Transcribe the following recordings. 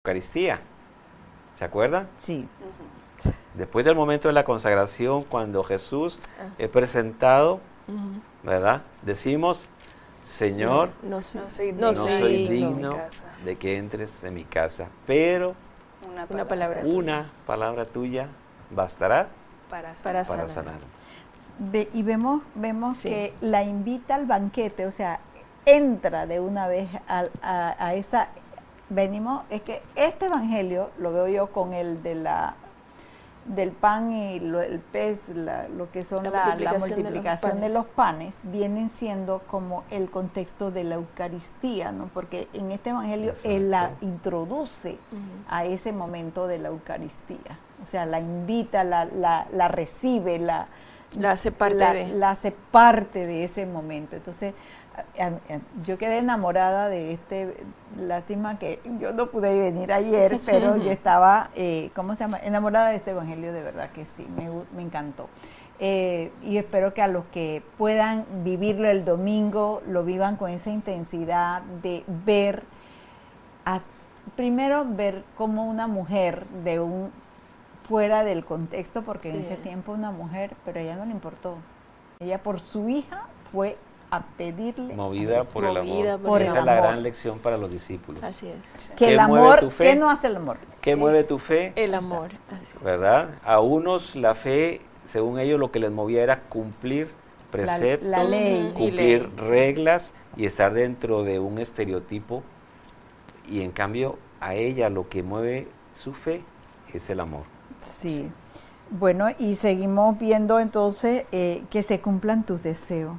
Eucaristía. ¿Se acuerdan? Sí. Después del momento de la consagración, cuando Jesús es presentado, ¿verdad? Decimos, Señor, No no soy digno de que entres en mi casa, pero una palabra tuya bastará para sanar. Y vemos Sí. que la invita al banquete, o sea, entra de una vez a esa... Venimos, es que este evangelio lo veo yo con el de del pan y el pez, lo que son la multiplicación de los panes, vienen siendo como el contexto de la Eucaristía, ¿no? Porque en este evangelio él la introduce a ese momento de la Eucaristía, o sea, la invita, la recibe, la hace parte de ese momento. Entonces, yo quedé enamorada de lástima que yo no pude venir ayer, pero yo estaba, enamorada de este evangelio, de verdad que sí, me encantó. Y espero que a los que puedan vivirlo el domingo, lo vivan con esa intensidad de ver, primero ver como una mujer fuera del contexto, porque en ese tiempo una mujer, pero a ella no le importó. Ella por su hija fue a pedirle. Movida por el amor. Esa es la gran lección para los discípulos. Así es. Que el amor, ¿qué no hace el amor? ¿Qué mueve tu fe? El amor. Así. ¿Verdad? A unos la fe, según ellos, lo que les movía era cumplir preceptos, la ley. cumplir reglas y estar dentro de un estereotipo. Y en cambio, a ella lo que mueve su fe es el amor. Sí. Bueno, y seguimos viendo entonces que se cumplan tus deseos.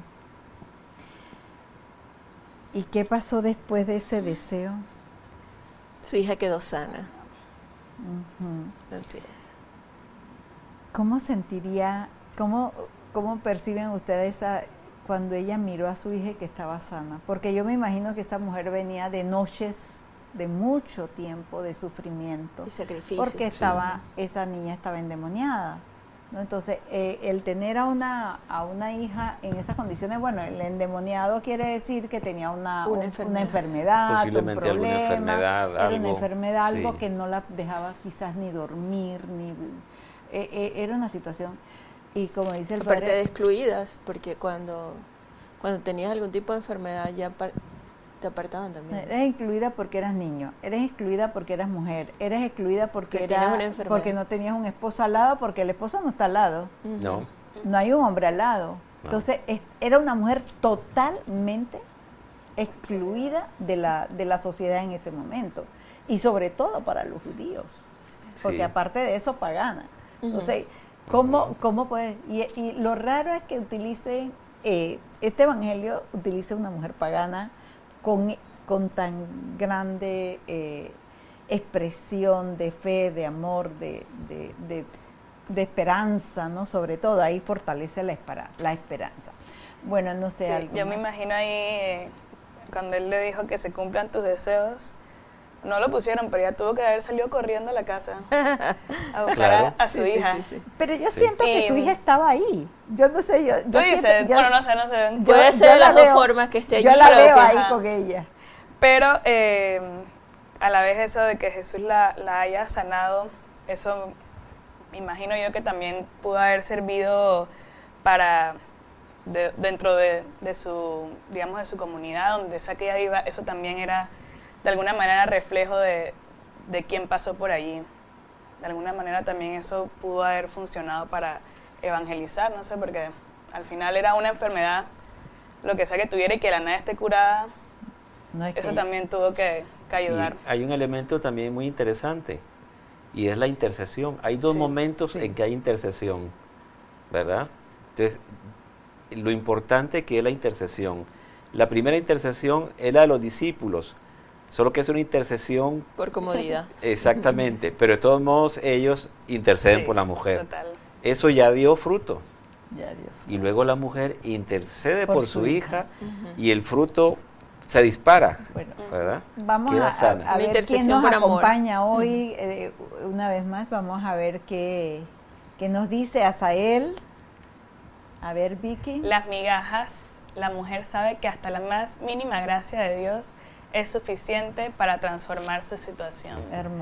¿Y qué pasó después de ese deseo? Su hija quedó sana. Así es. ¿Cómo sentiría, cómo perciben ustedes cuando ella miró a su hija que estaba sana? Porque yo me imagino que esa mujer venía de noches, de mucho tiempo de sufrimiento. Y sacrificio. Porque esa niña estaba endemoniada, ¿no? Entonces, el tener a una hija en esas condiciones, bueno, el endemoniado quiere decir que tenía una enfermedad, posiblemente un problema, alguna enfermedad, algo que no la dejaba quizás ni dormir, era una situación, y como dice el padre... Aparte de excluidas, porque cuando tenías algún tipo de enfermedad ya te apartaban también. Eres excluida porque eras niño, eres excluida porque eras mujer, eres excluida porque no tenías un esposo al lado, porque el esposo no está al lado. No hay un hombre al lado. Entonces, era una mujer totalmente excluida de la sociedad en ese momento. Y sobre todo para los judíos, porque aparte de eso, pagana. Entonces, ¿cómo puede? Y lo raro es que utilice, este evangelio utilice una mujer pagana con tan grande expresión de fe, de amor, de esperanza, ¿no? Sobre todo, ahí fortalece la esperanza. Bueno, no sé, algo yo más. me imagino ahí, cuando él le dijo que se cumplan tus deseos, no lo pusieron, pero ella tuvo que haber salido corriendo a la casa a buscar a su hija. Sí. Pero yo siento que su hija estaba ahí. Yo no sé, ¿Tú dices? Bueno, no sé. Puede ser de las dos formas que esté allí. Yo la veo ahí con ella. Pero a la vez eso de que Jesús la haya sanado, eso me imagino yo que también pudo haber servido para dentro de su, digamos, de su comunidad, donde sea que ella viva, eso también era de alguna manera reflejo de quién pasó por allí. De alguna manera también eso pudo haber funcionado para evangelizar, no sé, porque al final era una enfermedad, lo que sea que tuviera y que la nada esté curada, eso también tuvo que ayudar. Y hay un elemento también muy interesante, y es la intercesión. Hay dos momentos en que hay intercesión, ¿verdad? Entonces, lo importante que es la intercesión. La primera intercesión era de los discípulos, solo que es una intercesión... Por comodidad. Exactamente, pero de todos modos ellos interceden por la mujer. Total. Eso ya dio fruto. Y luego la mujer intercede por su hija y el fruto se dispara. Bueno, ¿verdad? Vamos a ver quién nos acompaña hoy. Una vez más, vamos a ver qué nos dice Asael. A ver, Vicky. Las migajas, la mujer sabe que hasta la más mínima gracia de Dios es suficiente para transformar su situación. Hermoso.